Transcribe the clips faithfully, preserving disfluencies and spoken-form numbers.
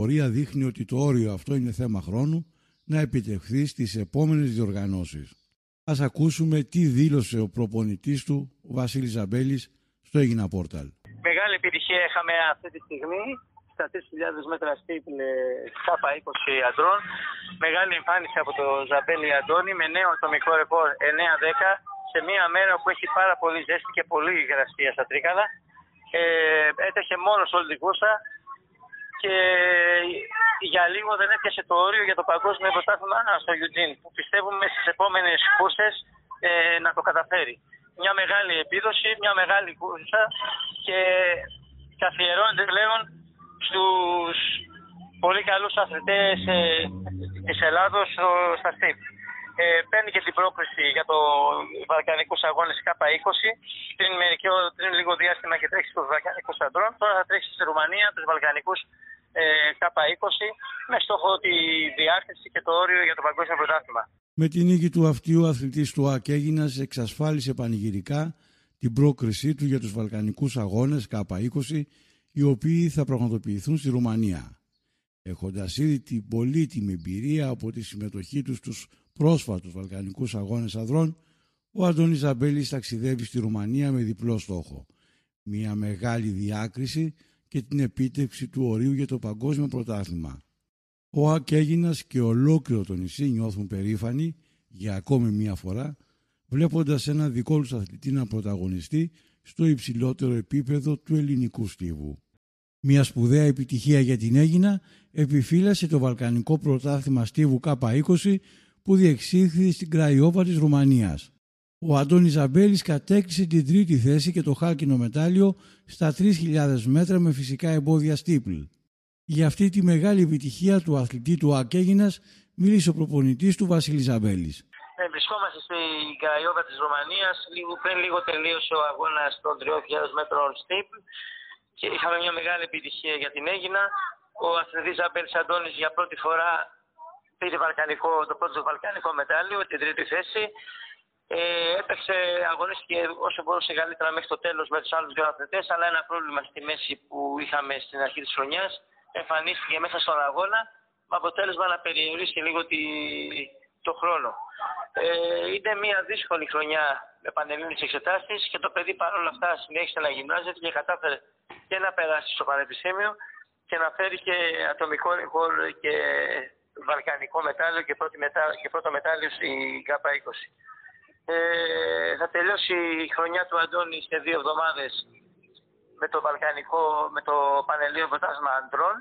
πορεία δείχνει ότι το όριο αυτό είναι θέμα χρόνου να επιτευχθεί στις επόμενες διοργανώσεις. Ας ακούσουμε τι δήλωσε ο προπονητής του, ο Βασίλης Ζαμπέλης, στο Έγινα Πόρταλ. Μεγάλη επιτυχία είχαμε αυτή τη στιγμή στα τρεις χιλιάδες μέτρα στύπλ Κάπα είκοσι αντρών. Μεγάλη εμφάνιση από το Ζαμπέλη Αντώνη με νέο ατομικό ρεκόρ εννέα δέκα σε μια μέρα που έχει πάρα πολύ ζέστη και πολύ υγρασία στα Τρίκαλα. Ε, έτρεχε μόνος όλη την κούρσα και για λίγο δεν έπιασε το όριο για το παγκόσμιο πρωτάθλημα στο Eugene, που πιστεύουμε στις επόμενες κούρσες ε, να το καταφέρει. Μια μεγάλη επίδοση, μια μεγάλη κούρσα και καθιερώνεται πλέον στους πολύ καλούς αθλητές ε, της Ελλάδος στα ΣΤΙΠ. Ε, παίρνει και την πρόκριση για το Βαλκανικούς Αγώνες Κάπα είκοσι. Πριν, μερικο, πριν λίγο διάστημα και τρέξει στους Βαλκανικούς Αντρών. Τώρα θα τρέξει στη Ρουμανία τους Βαλκανικούς ε, Κάπα είκοσι με στόχο τη διάκριση και το όριο για το παγκόσμιο πρωτάθλημα. Με την νίκη του αυτίου, ο αθλητής του ΟΑΚ Αίγινας εξασφάλισε πανηγυρικά την πρόκρισή του για τους Βαλκανικούς Αγώνες Κάπα είκοσι, οι οποίοι θα πραγματοποιηθούν στη Ρουμανία. Έχοντας ήδη την πολύτιμη εμπειρία από τη συμμετοχή του στους πρόσφατους Βαλκανικούς Αγώνες Ανδρών, ο Αντώνης Ζαμπέλης ταξιδεύει στη Ρουμανία με διπλό στόχο: μια μεγάλη διάκριση και την επίτευξη του ορίου για το παγκόσμιο πρωτάθλημα. Ο ΟΑΚ Αίγινας και ολόκληρο το νησί νιώθουν περήφανοι για ακόμη μια φορά, βλέποντας ένα δικό τους αθλητή να πρωταγωνιστεί στο υψηλότερο επίπεδο του ελληνικού στίβου. Μια σπουδαία επιτυχία για την Αίγινα επιφύλασε το Βαλκανικό Πρωτάθλημα Στίβου Κάπα είκοσι που διεξήχθη στην Κραϊόβα της Ρουμανίας. Ο Αντώνης Ζαμπέλης κατέκτησε την τρίτη θέση και το χάλκινο μετάλλιο στα τρεις χιλιάδες μέτρα με φυσικά εμπόδια στίπλ. Για αυτή τη μεγάλη επιτυχία του αθλητή του ΟΑΚ Αίγινας μίλησε ο προπονητής του Βασίλης Ζαμπέλης. Ε, βρισκόμαστε στην Κραϊόβα της Ρουμανίας. Λίγο, πριν λίγο τελείωσε ο αγώνας των τριών χιλιάδων μέτρων στίπλ και είχαμε μια μεγάλη επιτυχία για την Αίγινα. Ο αθλητής Ζαμπέλης Αντώνης για πρώτη φορά πήρε βαλκανικό, το πρώτο βαλκανικό μετάλλιο, την τρίτη θέση. Ε, έπαιξε, αγωνίστηκε όσο μπορούσε καλύτερα μέχρι το τέλος με τους άλλους δύο αθλητές, αλλά ένα πρόβλημα στη μέση που είχαμε στην αρχή της χρονιάς εμφανίστηκε μέσα στον αγώνα, με αποτέλεσμα να περιορίσει λίγο τη, το χρόνο. Ε, είναι μια δύσκολη χρονιά με πανελλήνιες εξετάσεις και το παιδί παρόλα αυτά συνέχισε να γυμνάζεται και κατάφερε και να περάσει στο πανεπιστήμιο και να φέρει και ατομικό ρεκόρ και βαλκανικό μετάλλιο και, πρώτη μετα... και πρώτο μετάλλιο στην Κάπα είκοσι. Ε, θα τελειώσει η χρονιά του Αντώνη σε δύο εβδομάδες με το βαλκανικό, με το πανελλήνιο πρωτάθλημα αντρών.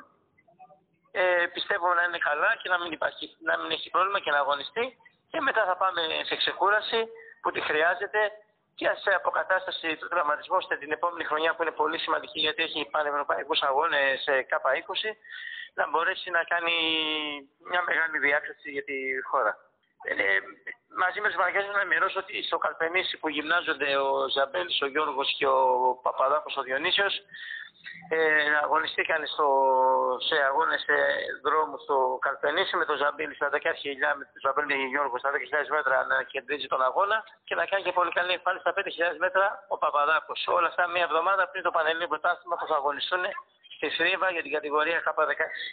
Ε, πιστεύω να είναι καλά και να μην, υπάρχει, να μην έχει πρόβλημα και να αγωνιστεί και μετά θα πάμε σε ξεκούραση που τη χρειάζεται και σε αποκατάσταση του τραυματισμού ώστε την επόμενη χρονιά που είναι πολύ σημαντική γιατί έχει πανευρωπαϊκούς αγώνες σε Κάπα είκοσι να μπορέσει να κάνει μια μεγάλη διάκριση για τη χώρα. Ε, μαζί με τους μαγκές να ενημερώσω ότι στο Καλπενήσι που γυμνάζονται ο Ζαμπέλης, ο Γιώργος και ο Παπαδάκος ο Διονύσιος ε, αγωνιστήκαν στο, σε αγώνες σε δρόμου στο Καλπενήσι με τον Ζαμπέλη στα δέκα χιλιάδες, με τον Ζαμπέλη Γιώργο στα δέκα χιλιάδες μέτρα να κεντρίζει τον αγώνα και να κάνει και πολύ καλή εμφάνιση στα πέντε χιλιάδες μέτρα ο Παπαδάκος. Όλα αυτά μία εβδομάδα πριν το πανελλήνιο πρωτάθλημα που θα αγωνιστούν στη Θρύβα για την κατηγορία Κάπα δεκαέξι.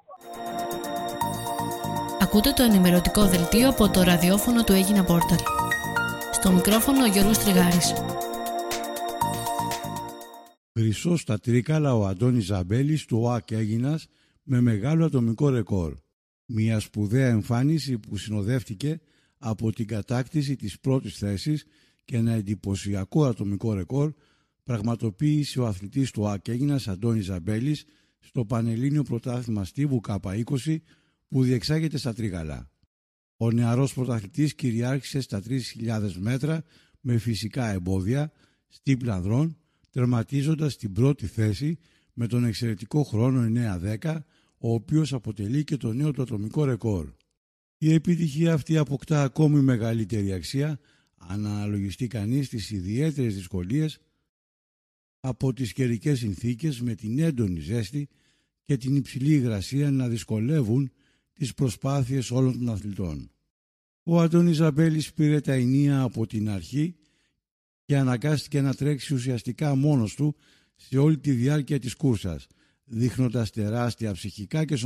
Ακούτε το ενημερωτικό δελτίο από το ραδιόφωνο του Έγινα Πόρταλ. Στο μικρόφωνο ο Γιώργος Τριγάρης. Χρυσό στα Τρίκαλα ο Αντώνης Ζαμπέλης του ΟΑΚ Αίγινας με μεγάλο ατομικό ρεκόρ. Μια σπουδαία εμφάνιση που συνοδεύτηκε από την κατάκτηση της πρώτης θέσης και ένα εντυπωσιακό ατομικό ρεκόρ πραγματοποίησε ο αθλητής του ΟΑΚ Αίγινας Αντώνης Ζαμπέλης στο Πανελλήνιο Πρωτάθλημα Στίβου Κάπα είκοσι που διεξάγεται στα Τρίκαλα. Ο νεαρός πρωταθλητής κυριάρχησε στα τρεις χιλιάδες μέτρα με φυσικά εμπόδια στίπλ ανδρών, τερματίζοντας την πρώτη θέση με τον εξαιρετικό χρόνο εννέα δέκα, ο οποίος αποτελεί και το νέο του ατομικό ρεκόρ. Η επιτυχία αυτή αποκτά ακόμη μεγαλύτερη αξία αν αναλογιστεί κανείς τις ιδιαίτερες δυσκολίες από τις καιρικές συνθήκες με την έντονη ζέστη και την υψηλή υγρασία να δυσκολεύουν τις προσπάθειες όλων των αθλητών. Ο Αντώνης Ζαμπέλης πήρε τα ενία από την αρχή και αναγκάστηκε να τρέξει ουσιαστικά μόνος του σε όλη τη διάρκεια της κούρσας, δείχνοντας τεράστια ψυχικά και